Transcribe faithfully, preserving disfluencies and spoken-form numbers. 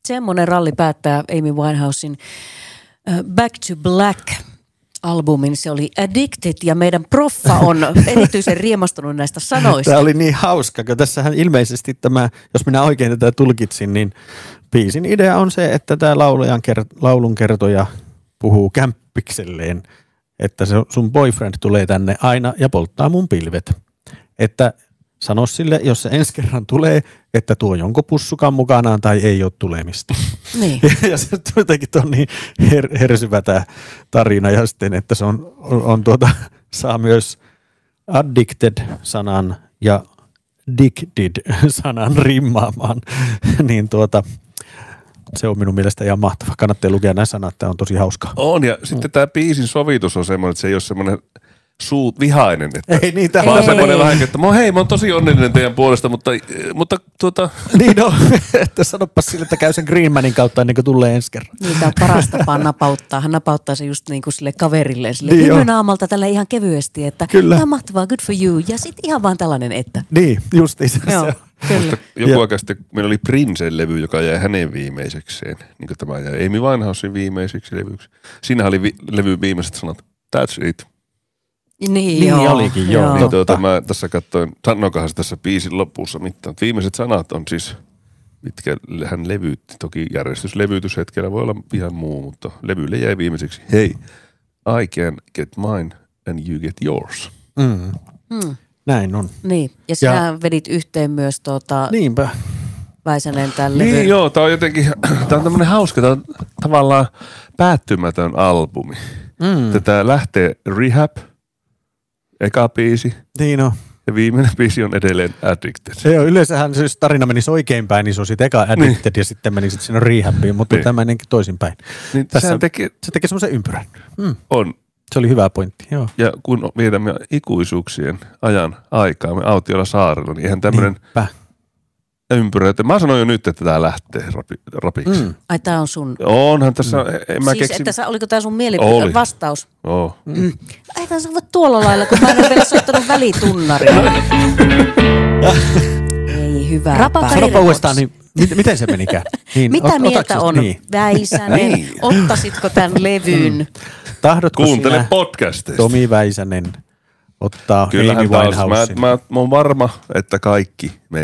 semmoinen ralli päättää Amy Winehousein Back to Black-albumin. Se oli Addicted ja meidän proffa on erityisen riemastunut näistä sanoista. Tämä oli niin hauska, kun tässähän ilmeisesti tämä, jos minä oikein tätä tulkitsin, niin biisin idea on se, että tämä laulajan kert- laulunkertoja puhuu kämppikselleen, että se sun boyfriend tulee tänne aina ja polttaa mun pilvet. Että sano sille, jos se ensi kerran tulee, että tuo jonkun pussukan mukanaan tai ei ole tulemista. Niin. Ja se jotenkin on niin her- hersyvä tämä tarina ja sitten, että se on, on, on tuota, saa myös addicted-sanan ja addicted-sanan rimmaamaan, niin tuota, se on minun mielestä ihan mahtava. Kannattaa lukea nämä sanat, tämä on tosi hauska. On ja sitten tämä biisin sovitus on semmoinen, että se ei ole semmoinen suut vihainen. Että ei niitä vaan semmoinen vähän, että mä, hei, mä oon tosi onnellinen teidän puolesta, mutta, mutta tuota... Niin on, että sanopas sille, että käy sen Greenmanin kautta ennen kuin tulee ensi kerran. Niin, tämä on paras tapa napauttaa. Hän napauttaa se just niin kuin sille kaverille, sille niin hymynaamalta tällä ihan kevyesti, että kyllä. Ihan mahtavaa, good for you. Ja sitten ihan vaan tällainen, että. Niin, justiinsa se. Joo, kyllä. Joku aika sitten, meillä oli Princen levy, joka jäi hänen viimeisekseen. Niin kuin tämä jäi Amy Winehousein viimeiseksi levyksi. Siinä oli vi- levy viimeiset sanat, that's it. Niin, niin joo. olikin, joo. joo. Niin tuota, mä tässä katsoin, sanoikohan se tässä biisin lopussa mitään. Viimeiset sanat on siis, mitkä hän levyytti. Toki järjestyslevytyshetkellä voi olla ihan muu, mutta levylle jäi viimeiseksi. Hei, I can get mine and you get yours. Mm. Hmm. Näin on. Niin, ja sinä ja vedit yhteen myös tuota... Niinpä. Väisänen tämän levyn. Niin joo, tää on jotenkin, tää on tämmönen hauska, tää on tavallaan päättymätön albumi. Mm. Tätä lähtee Rehab, eka biisi. Niin on. Ja viimeinen biisi on edelleen Addicted. Se on, yleensähän se, jos tarina menisi oikein päin, niin se on sitten eka Addicted niin. Ja sitten menisi sinne Rehabiin, mutta niin. Tämä menenkin toisinpäin. Niin tässä teki, se tekee semmoisen ympyrän. Mm. On. Se oli hyvä pointti, joo. Ja kun vietämme ikuisuuksien ajan aikaa me Autiolla saarella, niin eihän tämmöinen ympyrä, että mä sanoin jo nyt, että tää lähtee rapi, rapiksi. Mm. Ai tää on sun... Onhan tässä, mm. en mä siis, keksi... että sä, oliko tää sun mielipide vastaus? Oo. Mm. Ai tää saa tuolla lailla, kun mä en ole vielä soittanut välitunnaria. Ei hyvä. Sanopa uudestaan, niin miten se menikään? Niin, mitä ot, mieltä on niin. Väisänen? Niin. Ottasitko tämän levyn? Mm. Tahdotko Kuuntele sinä, podcasteista. Tomi Väisänen, ottaa Amy Winehouse? Mä, mä, mä oon varma, että kaikki me